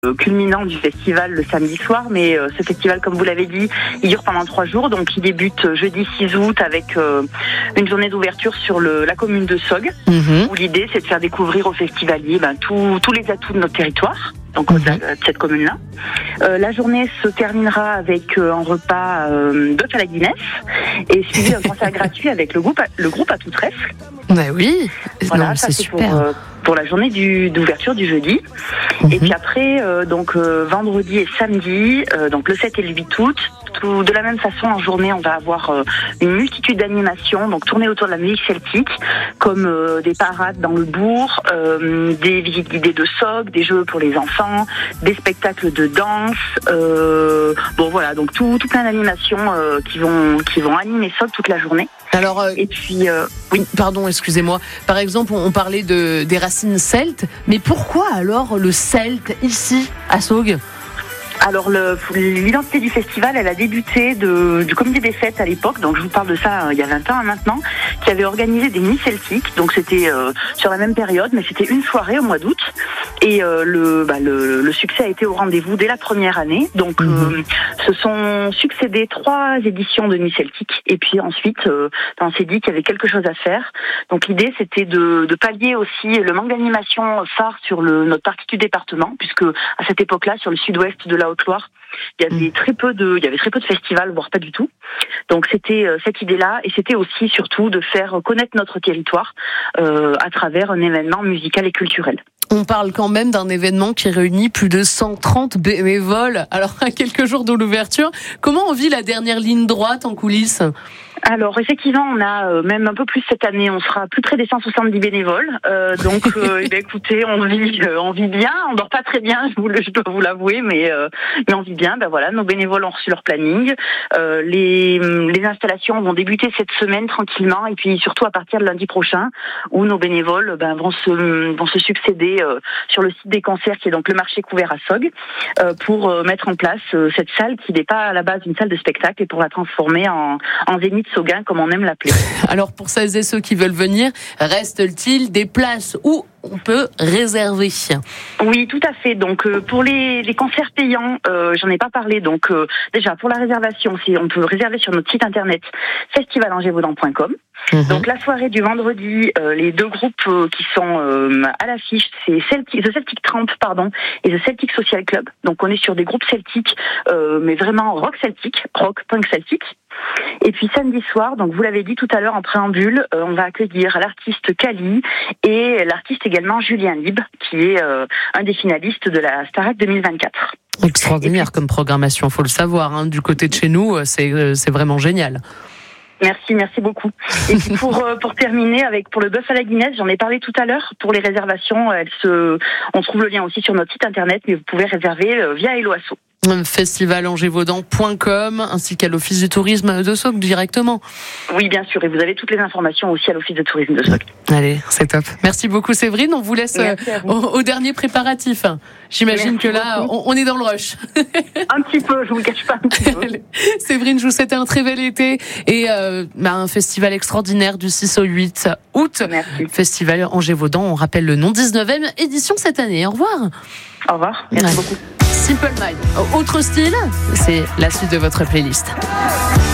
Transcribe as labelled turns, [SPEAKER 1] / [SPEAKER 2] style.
[SPEAKER 1] culminant du festival le samedi soir, mais ce festival, comme vous l'avez dit, il dure pendant 3 jours, donc il débute jeudi 6 août avec une journée d'ouverture sur la commune de Sogg, où l'idée c'est de faire découvrir aux festivaliers tous les atouts de notre territoire, donc de cette commune-là. La journée se terminera avec un repas bœuf à la Guinness et suivi d'un concert gratuit avec le groupe à tout trèfle.
[SPEAKER 2] Bah oui,
[SPEAKER 1] voilà,
[SPEAKER 2] non,
[SPEAKER 1] ça
[SPEAKER 2] c'est super.
[SPEAKER 1] Pour la journée d'ouverture du jeudi. Et puis après, vendredi et samedi, donc le 7 et le 8 août, de la même façon, en journée, on va avoir une multitude d'animations, donc tournées autour de la musique celtique, comme des parades dans le bourg, des visites guidées de Sogg, des jeux pour les enfants, des spectacles de danse, donc tout plein d'animations qui vont animer Sogg toute la journée.
[SPEAKER 2] Alors,
[SPEAKER 1] et puis, oui.
[SPEAKER 2] Pardon, excusez-moi. Par exemple, on parlait des racines celtes, mais pourquoi alors le celte ici, à Sogg ?
[SPEAKER 1] Alors l'identité du festival, elle a débuté du comité des fêtes à l'époque, donc je vous parle de ça il y a 20 ans maintenant, qui avait organisé des nuits celtiques, donc c'était sur la même période, mais c'était une soirée au mois d'août, et le succès a été au rendez-vous dès la première année, donc se sont succédés 3 éditions de nuits celtiques, et puis ensuite on s'est dit qu'il y avait quelque chose à faire, donc l'idée c'était de pallier aussi le manque d'animation phare sur notre partie du département, puisque à cette époque-là, sur le sud-ouest de la Haute-Loire, il y avait très peu de festivals, voire pas du tout. Donc c'était cette idée-là, et c'était aussi surtout de faire connaître notre territoire à travers un événement musical et culturel.
[SPEAKER 2] On parle quand même d'un événement qui réunit plus de 130 bénévoles. Alors à quelques jours de l'ouverture, comment on vit la dernière ligne droite en coulisses ?
[SPEAKER 1] Alors effectivement, on a même un peu plus cette année, on sera plus près des 170 bénévoles. Écoutez, on vit bien, on dort pas très bien, je dois vous l'avouer, mais on vit bien. Nos bénévoles ont reçu leur planning. Les installations vont débuter cette semaine tranquillement, et puis surtout à partir de lundi prochain, où nos bénévoles vont se succéder sur le site des concerts, qui est donc le marché couvert à Sogg, pour mettre en place cette salle qui n'est pas à la base une salle de spectacle, et pour la transformer en zénith Sogguin, comme on aime l'appeler. Alors
[SPEAKER 2] pour celles et ceux qui veulent venir, reste-t-il des places où on peut réserver ?
[SPEAKER 1] Oui, tout à fait. Donc pour les concerts payants, j'en ai pas parlé. Donc déjà pour la réservation, on peut réserver sur notre site internet festivalangevaudan.com. Donc la soirée du vendredi, les 2 groupes qui sont à l'affiche, c'est The Celtic Tramp, et The Celtic Social Club. Donc on est sur des groupes celtiques, mais vraiment rock punk celtique. Et puis samedi soir, donc vous l'avez dit tout à l'heure en préambule, on va accueillir l'artiste Kali et l'artiste également Julien Lib, qui est un des finalistes de la Starac 2024.
[SPEAKER 2] Extraordinaire comme programmation, faut le savoir. Du côté de chez nous, c'est vraiment génial.
[SPEAKER 1] Merci beaucoup. Et puis pour terminer pour le bœuf à la Guinness, j'en ai parlé tout à l'heure. Pour les réservations, on trouve le lien aussi sur notre site internet, mais vous pouvez réserver via Helloasso.
[SPEAKER 2] Festivalangevaudan.com ainsi qu'à l'Office du tourisme de Sogg directement.
[SPEAKER 1] Oui, bien sûr, et vous avez toutes les informations aussi à l'Office de tourisme de Sogg.
[SPEAKER 2] Allez, c'est top. Merci beaucoup Séverine, on vous laisse au dernier préparatif. J'imagine que là, on est dans le rush.
[SPEAKER 1] Un petit peu, je vous le cache pas.
[SPEAKER 2] Séverine, je vous souhaite un très bel été et un festival extraordinaire du 6 au 8 août.
[SPEAKER 1] Merci.
[SPEAKER 2] Festival Angers-Vaudan, on rappelle le nom, 19e édition cette année. Au revoir.
[SPEAKER 1] Au revoir, merci beaucoup.
[SPEAKER 2] Simple Mind. Autre style, c'est la suite de votre playlist.